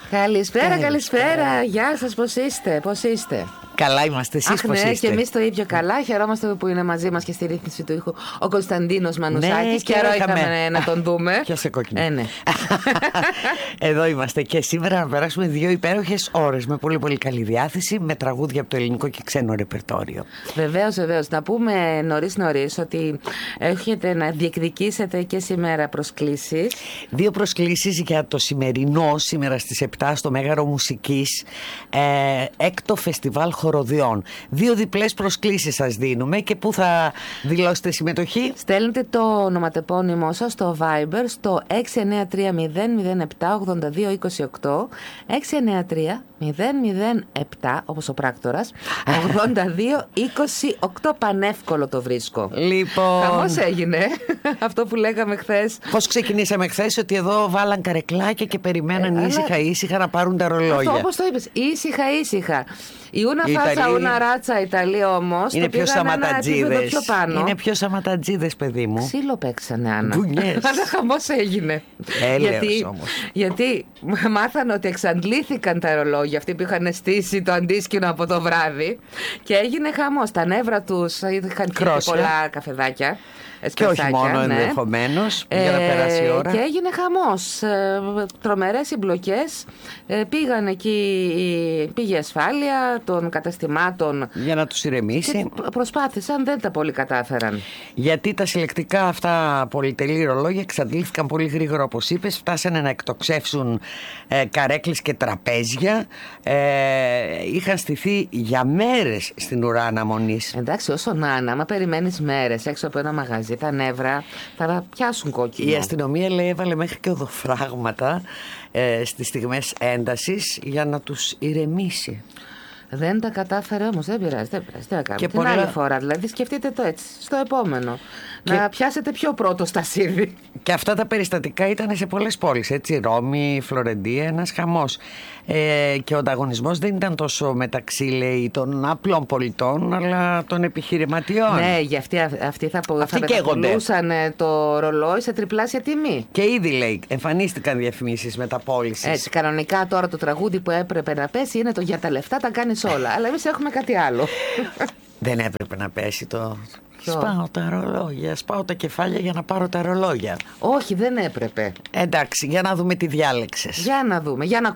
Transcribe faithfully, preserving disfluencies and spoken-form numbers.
Καλησπέρα, καλησπέρα. Γεια σας, πώς είστε, πώς είστε? Καλά είμαστε, εσείς πώς ναι, είστε? Και εμείς το ίδιο καλά. Χαιρόμαστε που είναι μαζί μας και στη ρύθμιση του ήχου ο Κωνσταντίνος Μανουσάκης. Ναι, καιρό είχαμε είχαμε να τον δούμε. Πιάσε κόκκινο. Ε, ναι. Εδώ είμαστε και σήμερα να περάσουμε δύο υπέροχες ώρες με πολύ πολύ καλή διάθεση, με τραγούδια από το ελληνικό και ξένο ρεπερτόριο. Βεβαίως, βεβαίως. Να πούμε νωρίς νωρίς ότι έχετε να διεκδικήσετε και σήμερα προσκλήσεις. Δύο προσκλήσεις για το σημερινό, σήμερα στις επτά στο Μέγαρο Μουσικής, ε, έκτο φεστιβάλ χοροδιών. Δύο διπλές προσκλήσεις σας δίνουμε. Και πού θα δηλώσετε συμμετοχή? Στέλνετε το ονοματεπώνυμό σας στο Viber στο έξι εννιά τρία μηδέν μηδέν επτά ογδόντα δύο είκοσι οκτώ, έξι εννιά τρία μηδέν μηδέν επτά όπως ο πράκτορας ογδόντα δύο είκοσι οκτώ. Πανεύκολο το βρίσκω. Λοιπόν, χαμός έγινε. Αυτό που λέγαμε χθες. Πώς ξεκινήσαμε χθες, ότι εδώ βάλαν καρεκλάκια και περιμέναν ε, ήσυχα αλλά... ήσυχα να πάρουν τα ρολόγια. Αυτό όπως το είπες, ήσυχα ήσυχα. Η ούνα φάτσα, Ιταλοί... ούνα ράτσα Ιταλία όμως είναι το πιο σαματατζίδες. Πιο πάνω. Είναι πιο σαματατζίδες, παιδί μου. Ξύλο παίξανε, Άννα. Μπουνιές. Αλλά χαμός έγινε. Έλεος γιατί, όμως. γιατί μάθανε ότι εξαντλήθηκαν τα ρολόγια, αυτοί που είχαν στήσει το αντίσκηνο από το βράδυ, και έγινε χαμός. Τα νεύρα τους είχαν και πολλά καφεδάκια. Και όχι μόνο, ναι, ενδεχομένως, ε, για να περάσει η ώρα. Και έγινε χαμός. Ε, τρομερές συμπλοκές. Ε, πήγαν εκεί, πήγε η ασφάλεια των καταστημάτων για να τους ηρεμήσει. Προσπάθησαν, δεν τα πολύ κατάφεραν. Γιατί τα συλλεκτικά αυτά πολυτελή ρολόγια εξαντλήθηκαν πολύ γρήγορα, όπως είπες. Φτάσανε να εκτοξεύσουν ε, καρέκλες και τραπέζια. Ε, είχαν στηθεί για μέρες στην ουρά αναμονής. Εντάξει, όσο να είναι, άμα περιμένεις μέρες έξω από ένα μαγαζί, τα νεύρα θα πιάσουν κόκκινο. Η αστυνομία, λέει, έβαλε μέχρι και οδοφράγματα ε, στις στιγμές έντασης για να τους ηρεμήσει. Δεν τα κατάφερε όμως, δεν πειράζει, δεν πειράζει. Δεν και την πολλά... άλλη φορά, δηλαδή σκεφτείτε το έτσι, στο επόμενο. Και... να πιάσετε πιο πρώτο στα σίδη. Και αυτά τα περιστατικά ήταν σε πολλές πόλεις, έτσι, Ρώμη, Φλωρεντία, ένας χαμός. Ε, και ο ανταγωνισμός δεν ήταν τόσο μεταξύ, λέει, των απλών πολιτών, αλλά των επιχειρηματιών. Ναι, για αυτοί, αυτοί θα, θα πετακολούσαν το ρολόι σε τριπλάσια τιμή. Και ήδη, λέει, εμφανίστηκαν διαφημίσεις μεταπώλησης. Έτσι, κανονικά τώρα το τραγούδι που έπρεπε να πέσει είναι το «Για τα λεφτά τα κάνεις όλα». Αλλά εμείς έχουμε κάτι άλλο. Δεν έπρεπε να πέσει το... Σπάω τα ρολόγια, σπάω τα κεφάλια για να πάρω τα ρολόγια. Όχι, δεν έπρεπε. Εντάξει, για να δούμε τι διάλεξες. Για να δούμε, για να